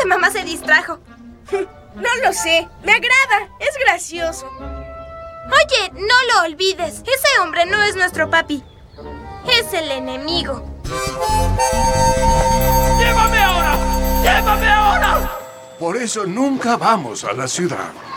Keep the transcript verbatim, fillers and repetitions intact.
que mamá se distrajo. No lo sé. Me agrada. Es gracioso. Oye, no lo olvides. Ese hombre no es nuestro papi. Es el enemigo. ¡Llévame ahora! ¡Llévame ahora! Por eso nunca vamos a la ciudad.